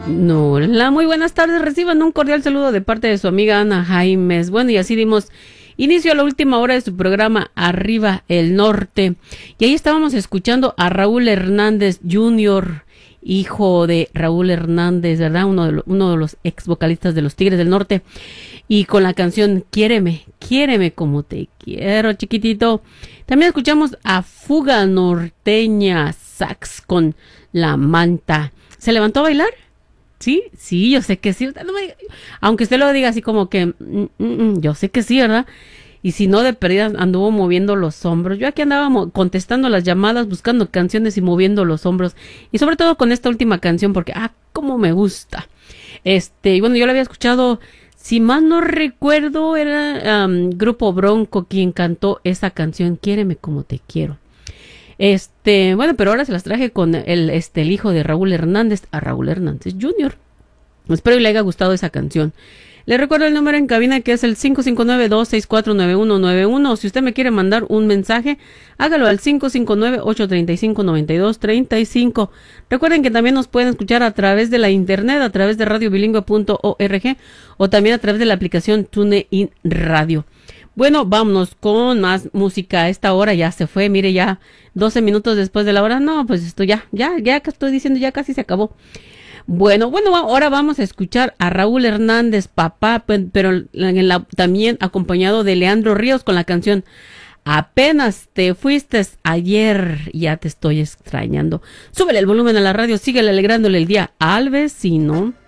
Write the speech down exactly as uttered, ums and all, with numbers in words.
No, la muy buenas tardes, reciban un cordial saludo de parte de su amiga Ana Jaimes. Bueno, y así dimos inicio a la última hora de su programa Arriba el Norte. Y ahí estábamos escuchando a Raúl Hernández junior, hijo de Raúl Hernández, ¿verdad? Uno de, lo, uno de los ex vocalistas de los Tigres del Norte. Y con la canción Quiéreme, quiéreme como te quiero, chiquitito. También escuchamos a Fuga Norteña Sax con La Manta. ¿Se levantó a bailar? Sí, sí, yo sé que sí. No me, aunque usted lo diga así como que, mm, mm, yo sé que sí, ¿verdad? Y si no, de perdida anduvo moviendo los hombros. Yo aquí andaba mo- contestando las llamadas, buscando canciones y moviendo los hombros. Y sobre todo con esta última canción, porque, ah, cómo me gusta. Este, y bueno, yo la había escuchado, si mal no recuerdo, era um, Grupo Bronco quien cantó esa canción, Quiéreme como te quiero. Este, bueno, pero ahora se las traje con el, este, el hijo de Raúl Hernández, a Raúl Hernández junior Espero que le haya gustado esa canción. Le recuerdo el número en cabina que es el cinco cinco nueve, dos seis cuatro, nueve uno nueve uno. Si usted me quiere mandar un mensaje, hágalo al cinco cinco nueve, ocho tres cinco, nueve dos tres cinco. Recuerden que también nos pueden escuchar a través de la internet, a través de radio bilingüe punto org o también a través de la aplicación TuneIn Radio. Bueno, vámonos con más música. A esta hora ya se fue, mire, ya doce minutos después de la hora. No, pues esto ya, ya, ya que estoy diciendo, ya casi se acabó. Bueno, bueno, ahora vamos a escuchar a Raúl Hernández, papá, pero en la, también acompañado de Leandro Ríos con la canción Apenas te fuiste ayer, ya te estoy extrañando. Súbele el volumen a la radio, síguele alegrándole el día al vecino.